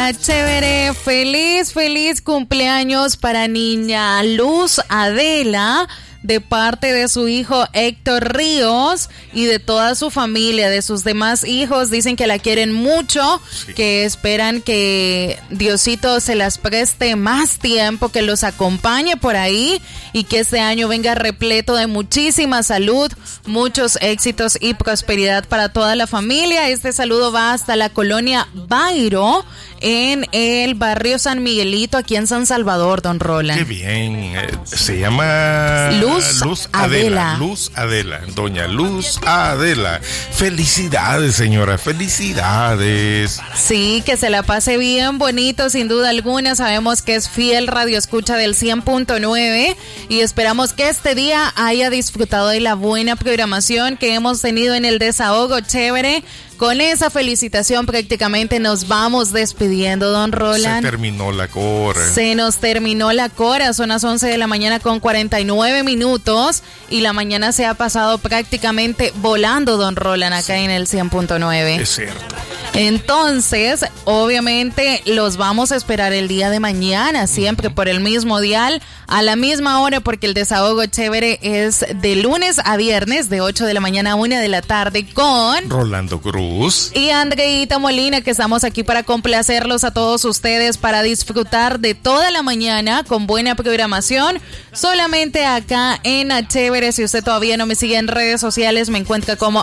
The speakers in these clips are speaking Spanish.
Hola, chévere. Feliz cumpleaños para niña Luz Adela, de parte de su hijo Héctor Ríos y de toda su familia, de sus demás hijos. Dicen que la quieren mucho, sí, que esperan que Diosito se las preste más tiempo, que los acompañe por ahí y que este año venga repleto de muchísima salud, muchos éxitos y prosperidad para toda la familia. Este saludo va hasta la colonia Bairo, en el barrio San Miguelito, aquí en San Salvador, don Roland. Qué bien, se llama Luz Adela. Luz Adela, doña Luz Adela. Felicidades, señora, felicidades. Sí, que se la pase bien bonito, sin duda alguna. Sabemos que es fiel radioescucha del 100.9 y esperamos que este día haya disfrutado de la buena programación que hemos tenido en el Desahogo Chévere. Con esa felicitación prácticamente nos vamos despidiendo, don Roland. Se terminó la cora. Se nos terminó la cora, son las 11 de la mañana con 49 minutos y la mañana se ha pasado prácticamente volando, don Roland, acá en el 100.9. Es cierto. Entonces, obviamente los vamos a esperar el día de mañana, siempre por el mismo dial, a la misma hora, porque el Desahogo Chévere es de lunes a viernes, de 8 de la mañana a 1 de la tarde, con Rolando Cruz y Andreita Molina, que estamos aquí para complacerlos a todos ustedes, para disfrutar de toda la mañana con buena programación, solamente acá en A Chévere. Si usted todavía no me sigue en redes sociales, me encuentra como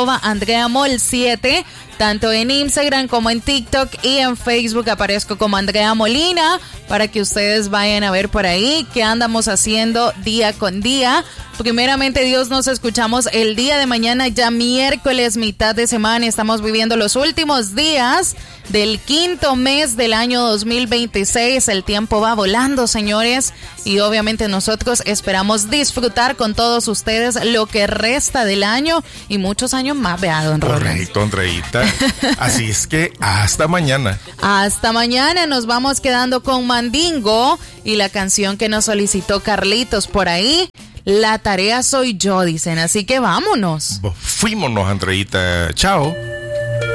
@AndreaMol7, tanto en Instagram como en TikTok, y en Facebook aparezco como Andrea Molina, para que ustedes vayan a ver por ahí qué andamos haciendo día con día. Primeramente Dios, nos escuchamos el día de mañana, ya miércoles, mitad de semana. Estamos viviendo los últimos días del quinto mes del año 2026. El tiempo va volando, señores, y obviamente nosotros esperamos disfrutar con todos ustedes lo que resta del año y muchos años más, vea, don Roland. Correcto, Andreita. Así es que hasta mañana. Hasta mañana. Nos vamos quedando con Mandingo y la canción que nos solicitó Carlitos por ahí. La tarea soy yo, dicen. Así que vámonos. Fuímonos, Andreita. Chao.